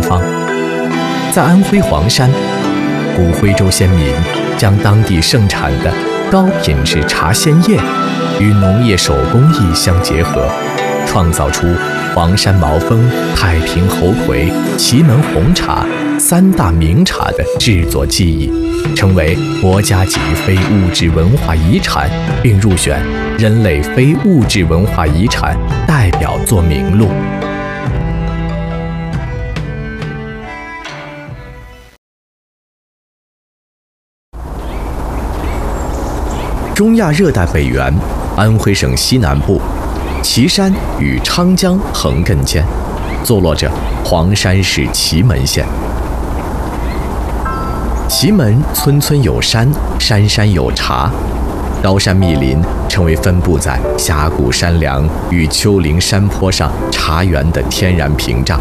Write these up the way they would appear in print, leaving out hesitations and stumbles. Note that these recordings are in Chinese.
方。在安徽黄山，古徽州先民将当地盛产的高品质茶鲜叶与农业手工艺相结合，创造出黄山毛峰、太平猴魁、祁门红茶3大名茶的制作技艺，成为国家级非物质文化遗产，并入选人类非物质文化遗产代表作名录。中亚热带北缘，安徽省西南部，岐山与昌江横亘间，坐落着黄山市祁门县。祁门村村有山，山山有茶，高山密林成为分布在峡谷山梁与丘陵山坡上茶园的天然屏障。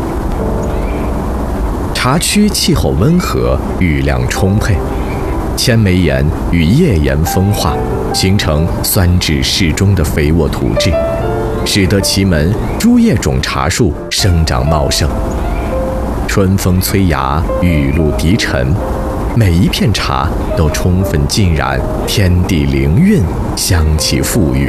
茶区气候温和，雨量充沛，千枚岩与页岩风化，形成酸质适中的肥沃土质，使得祁门诸叶种茶树生长茂盛。春风催芽，雨露滴沉，每一片茶都充分浸染天地灵韵，香气馥郁。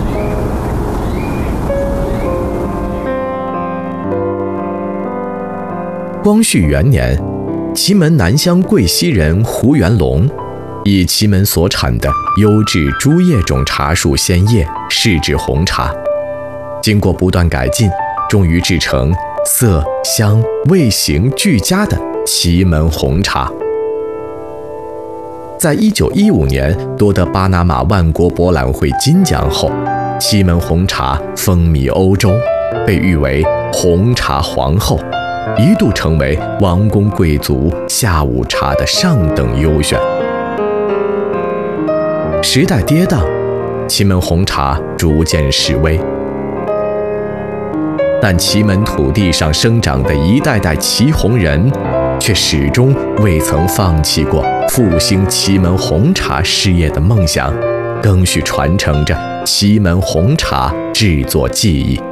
光绪元年，祁门南乡贵溪人胡元龙以祁门所产的优质诸叶种茶树鲜叶试制红茶，经过不断改进，终于制成色香味形俱佳的祁门红茶。在1915年夺得巴拿马万国博览会金奖后，祁门红茶风靡欧洲，被誉为红茶皇后，一度成为王公贵族下午茶的上等优选。时代跌宕，祁门红茶逐渐式微，但祁门土地上生长的一代代祁红人却始终未曾放弃过复兴祁门红茶事业的梦想，更续传承着祁门红茶制作技艺。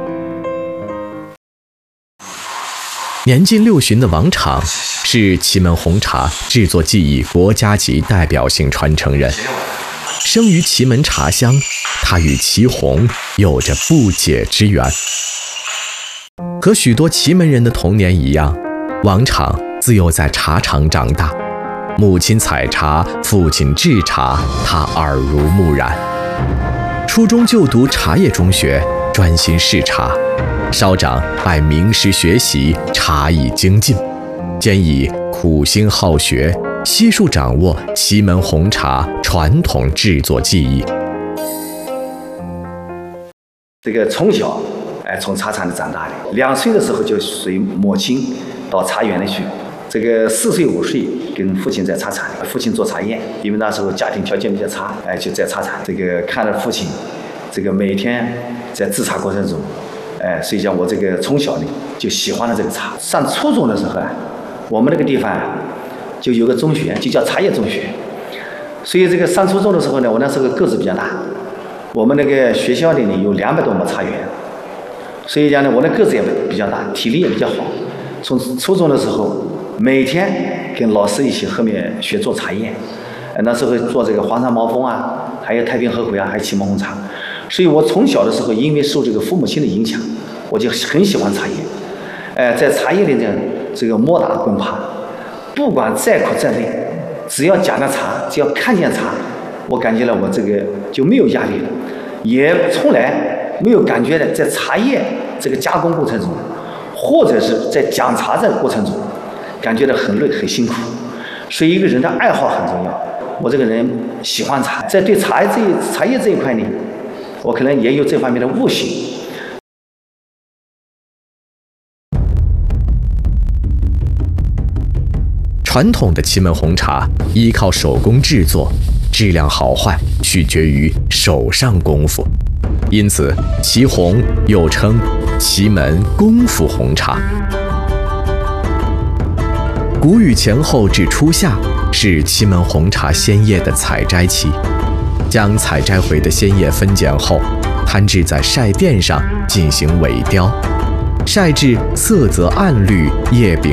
年近60的王昶是祁门红茶制作技艺国家级代表性传承人。生于祁门茶乡，他与祁红有着不解之缘。和许多祁门人的童年一样，王昶自幼在茶厂长大，母亲采茶，父亲制茶，他耳濡目染。初中就读茶叶中学，专心试茶。稍长拜名师学习，茶艺精进，兼以苦心好学，悉数掌握祁门红茶传统制作技艺。 这个从小从茶厂里长大的，2岁的时候就随母亲到茶园里去。这个4岁5岁跟父亲在茶厂里，父亲做茶叶，因为那时候家庭条件比较差，就在茶厂。这个看着父亲，这个每天在制茶过程中，所以讲我这个从小呢就喜欢了这个茶。上初中的时候我们那个地方就有个中学，就叫茶叶中学。所以这个上初中的时候呢，我那时候个子比较大，我们那个学校里呢有200多亩茶园，所以讲呢我的个子也比较大，体力也比较好。从初中的时候，每天跟老师一起后面学做茶叶，那时候做这个黄山毛峰啊，还有太平猴魁啊，还有祁门红茶。所以我从小的时候，因为受这个父母亲的影响，我就很喜欢茶叶。在茶叶里呢，这个摸打滚爬，不管再苦再累，只要讲到茶，只要看见茶，我感觉了我这个就没有压力了，也从来没有感觉的在茶叶这个加工过程中，或者是在讲茶这个过程中，感觉到很累很辛苦。所以一个人的爱好很重要。我这个人喜欢茶，在对茶叶这一块呢，我可能也有这方面的悟性。 传统的祁门红茶依靠手工制作，质量好坏取决于手上功夫，因此祁红又称祁门功夫红茶。谷雨前后至初夏是祁门红茶鲜叶的采摘期，将采摘回的鲜叶分拣后，摊置在晒垫上进行萎雕，晒至色泽暗绿，叶柄